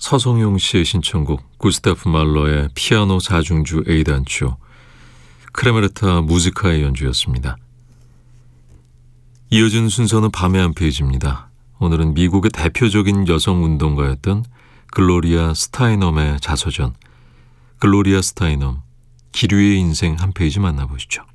서성용 씨의 신청곡 구스타프 말러의 피아노 4중주 A단조, 크레메르타 무지카의 연주였습니다. 이어진 순서는 밤의 한 페이지입니다. 오늘은 미국의 대표적인 여성운동가였던 글로리아 스타이넘의 자서전 글로리아 스타이넘 기류의 인생 한 페이지 만나보시죠.